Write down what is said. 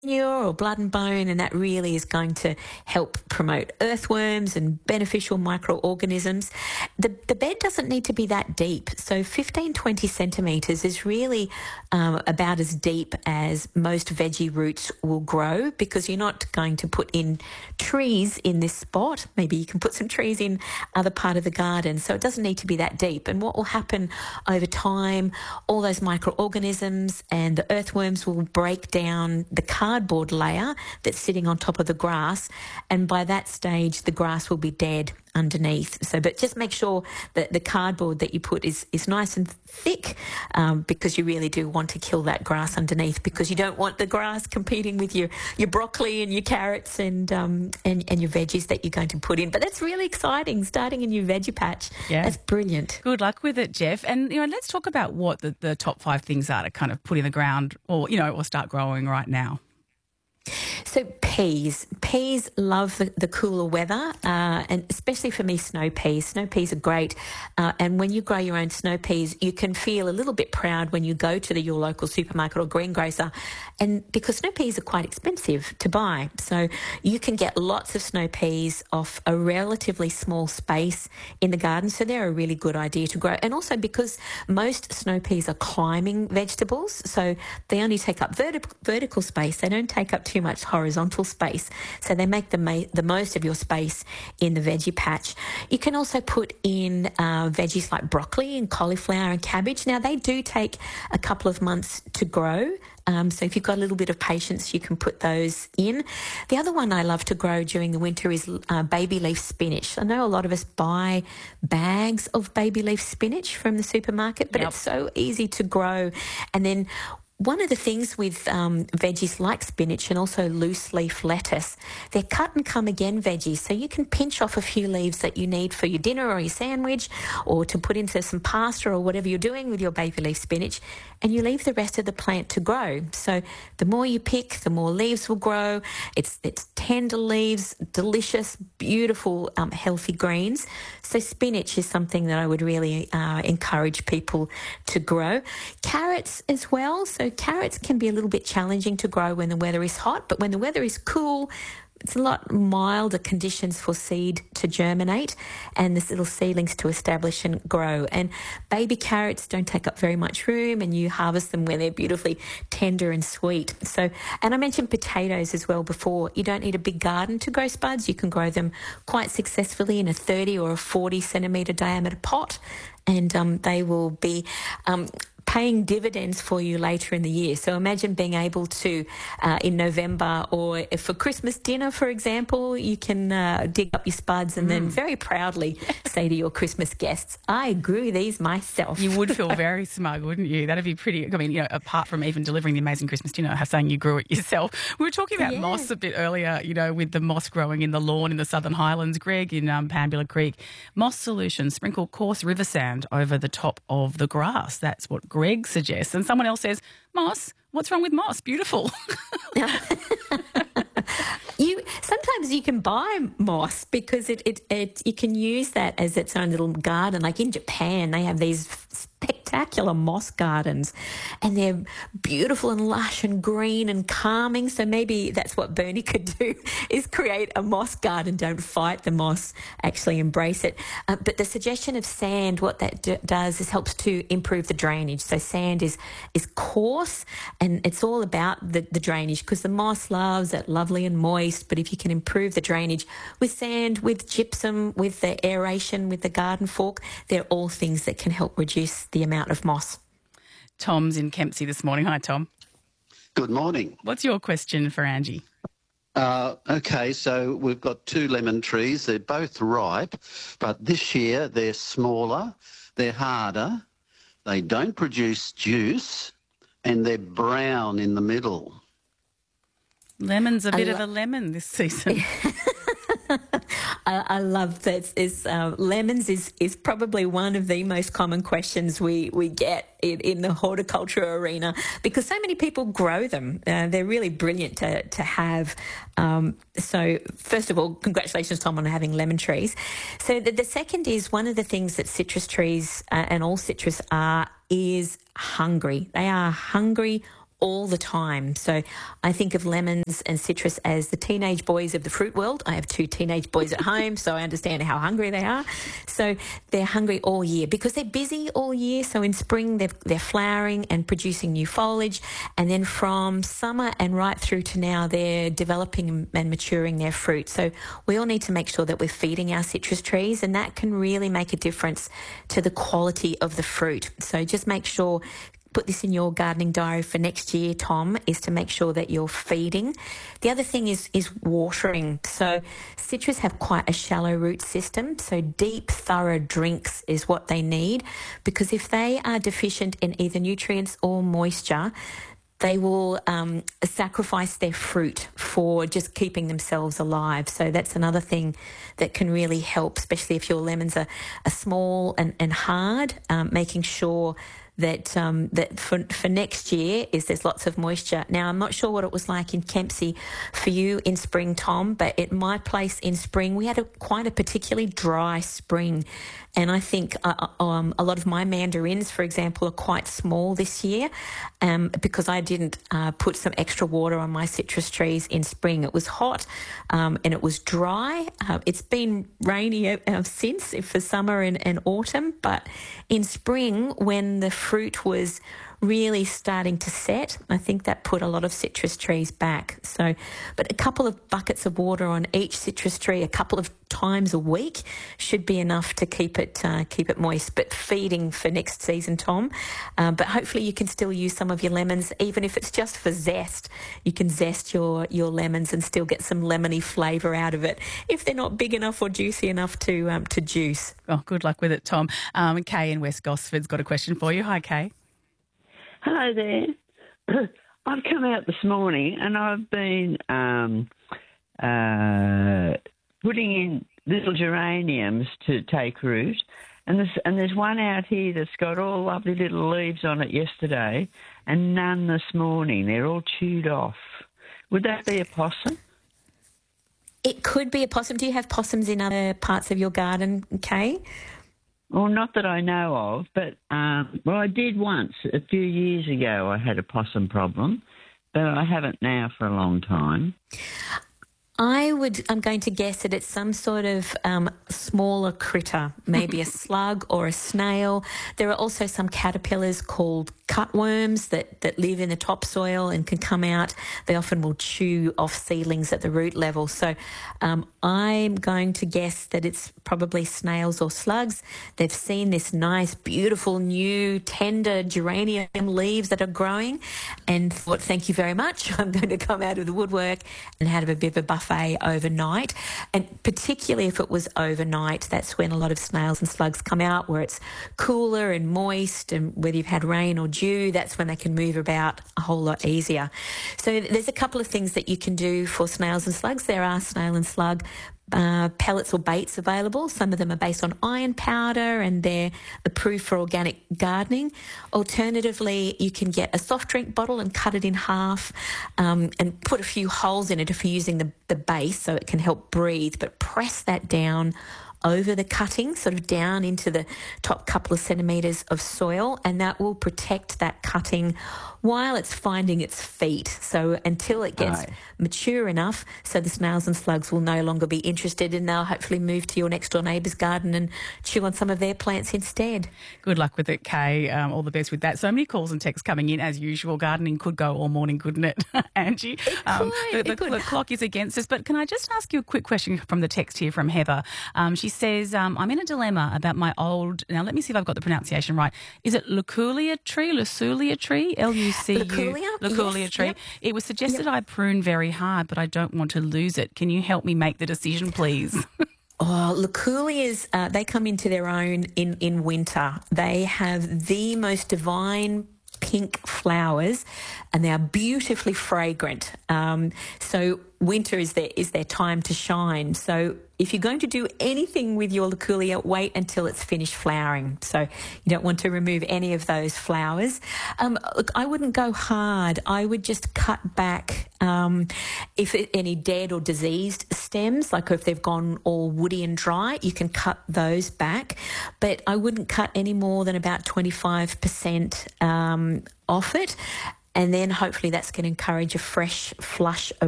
manure or blood and bone, and that really is going to help promote earthworms and beneficial microorganisms. The bed doesn't need to be that deep, so 15, 20 centimetres is really about as deep as most veggie roots will grow, because you're not going to put in trees in this spot. Maybe you can put some trees in other part of the garden, so it doesn't need to be that deep. And what will happen over time, all those microorganisms and the earthworms will break down the cardboard layer that's sitting on top of the grass, and by that stage the grass will be dead underneath. So, but just make sure that the cardboard that you put is nice and thick, because you really do want to kill that grass underneath, because you don't want the grass competing with your broccoli and your carrots and your veggies that you're going to put in. But that's really exciting, starting a new veggie patch. Yeah. That's brilliant. Good luck with it, Jeff. And, let's talk about what the top 5 things are to kind of put in the ground or start growing right now. So peas love the cooler weather, and especially for me, snow peas. Snow peas are great, and when you grow your own snow peas, you can feel a little bit proud when you go to your local supermarket or greengrocer, and because snow peas are quite expensive to buy, so you can get lots of snow peas off a relatively small space in the garden, so they're a really good idea to grow. And also because most snow peas are climbing vegetables, so they only take up vertical space, they don't take up too much horizontal space, so they make the most of your space in the veggie patch. You can also put in veggies like broccoli and cauliflower and cabbage. Now, they do take a couple of months to grow, so if you've got a little bit of patience, you can put those in. The other one I love to grow during the winter is baby leaf spinach. I know a lot of us buy bags of baby leaf spinach from the supermarket, but It's so easy to grow. And then one of the things with veggies like spinach and also loose leaf lettuce, they're cut and come again veggies, so you can pinch off a few leaves that you need for your dinner or your sandwich, or to put into some pasta or whatever you're doing with your baby leaf spinach, and you leave the rest of the plant to grow. So the more you pick, the more leaves will grow. It's tender leaves, delicious, beautiful, healthy greens. So spinach is something that I would really encourage people to grow. Carrots as well. So carrots can be a little bit challenging to grow when the weather is hot, but when the weather is cool, it's a lot milder conditions for seed to germinate and the little seedlings to establish and grow. And baby carrots don't take up very much room, and you harvest them when they're beautifully tender and sweet. So, and I mentioned potatoes as well before. You don't need a big garden to grow spuds. You can grow them quite successfully in a 30 or a 40 centimetre diameter pot, and they will be paying dividends for you later in the year. So imagine being able to, in November or for Christmas dinner, for example, you can dig up your spuds and then very proudly say to your Christmas guests, I grew these myself. You would feel very smug, wouldn't you? That'd be pretty, apart from even delivering the amazing Christmas dinner, saying you grew it yourself. We were talking about moss a bit earlier, with the moss growing in the lawn in the Southern Highlands. Greg in Pambula Creek, moss solution, sprinkle coarse river sand over the top of the grass. That's what Greg suggests. And someone else says, moss, what's wrong with moss? Beautiful. Sometimes you can buy moss because you can use that as its own little garden. Like in Japan, they have these spectacular moss gardens, and they're beautiful and lush and green and calming. So maybe that's what Bernie could do, is create a moss garden. Don't fight the moss, actually embrace it. But the suggestion of sand, what that does is helps to improve the drainage. So sand is coarse, and it's all about the drainage, because the moss loves it lovely and moist. But if you can improve the drainage with sand, with gypsum, with the aeration, with the garden fork, they're all things that can help reduce the amount of moss. Tom's in Kempsey this morning. Hi, Tom. Good morning. What's your question for Angie? Okay, so we've got 2 lemon trees. They're both ripe, but this year they're smaller, they're harder, they don't produce juice, and they're brown in the middle. Lemon's a bit of a lemon this season. I love that. Lemons is probably one of the most common questions we get in the horticulture arena, because so many people grow them. They're really brilliant to have. So first of all, congratulations, Tom, on having lemon trees. So the second is, one of the things that citrus trees and all citrus is hungry. They are hungry all the time. So I think of lemons and citrus as the teenage boys of the fruit world. I have 2 teenage boys at home, so I understand how hungry they are. So they're hungry all year because they're busy all year. So in spring, they're flowering and producing new foliage. And then from summer and right through to now, they're developing and maturing their fruit. So we all need to make sure that we're feeding our citrus trees, and that can really make a difference to the quality of the fruit. So just make sure, put this in your gardening diary for next year, Tom, is to make sure that you're feeding. The other thing is watering. So citrus have quite a shallow root system, so deep, thorough drinks is what they need, because if they are deficient in either nutrients or moisture, they will sacrifice their fruit for just keeping themselves alive. So that's another thing that can really help, especially if your lemons are small and hard, making sure that for next year is there's lots of moisture. Now, I'm not sure what it was like in Kempsey for you in spring, Tom, but at my place in spring, we had quite a particularly dry spring. And I think a lot of my mandarins, for example, are quite small this year because I didn't put some extra water on my citrus trees in spring. It was hot and it was dry. It's been rainy since for summer and autumn, but in spring when the fruit was really starting to set, I think that put a lot of citrus trees back. So, but a couple of buckets of water on each citrus tree a couple of times a week should be enough to keep it moist. But feeding for next season, Tom. But hopefully you can still use some of your lemons, even if it's just for zest. You can zest your lemons and still get some lemony flavour out of it if they're not big enough or juicy enough to juice. Oh, good luck with it, Tom. Kay in West Gosford's got a question for you. Hi, Kay. Hello there. I've come out this morning and I've been putting in little geraniums to take root, and there's one out here that's got all lovely little leaves on it yesterday and none this morning. They're all chewed off. Would that be a possum? It could be a possum. Do you have possums in other parts of your garden, Kay? Well, not that I know of, but, I did once. A few years ago I had a possum problem, but I haven't now for a long time. I'm going to guess that it's some sort of smaller critter, maybe a slug or a snail. There are also some caterpillars called cutworms that live in the topsoil and can come out. They often will chew off seedlings at the root level. So I'm going to guess that it's probably snails or slugs. They've seen this nice, beautiful, new, tender geranium leaves that are growing and thought, thank you very much. I'm going to come out of the woodwork and have a bit of a buffet overnight. And particularly if it was overnight, that's when a lot of snails and slugs come out, where it's cooler and moist, and whether you've had rain or dew, that's when they can move about a whole lot easier. So there's a couple of things that you can do for snails and slugs. There are snail and slug pellets or baits available. Some of them are based on iron powder and they're approved for organic gardening. Alternatively, you can get a soft drink bottle and cut it in half and put a few holes in it if you're using the base so it can help breathe, but press that down over the cutting, sort of down into the top couple of centimetres of soil, and that will protect that cutting while it's finding its feet. So until it gets mature enough so the snails and slugs will no longer be interested, and they'll hopefully move to your next door neighbour's garden and chew on some of their plants instead. Good luck with it, Kay. All the best with that. So many calls and texts coming in as usual. Gardening could go all morning, couldn't it, Angie? The clock is against us. But can I just ask you a quick question from the text here from Heather? She says, I'm in a dilemma about my old... Now, let me see if I've got the pronunciation right. Is it Luculia tree? Luculia tree. Yep. It was suggested I prune very hard, but I don't want to lose it. Can you help me make the decision, please? Oh, Luculias, they come into their own in winter. They have the most divine pink flowers and they are beautifully fragrant. So winter is their time to shine. So if you're going to do anything with your Luculia, wait until it's finished flowering. So you don't want to remove any of those flowers. Look, I wouldn't go hard. I would just cut back any dead or diseased stems, like if they've gone all woody and dry, you can cut those back. But I wouldn't cut any more than about 25% off it. and then hopefully that's going to encourage a fresh flush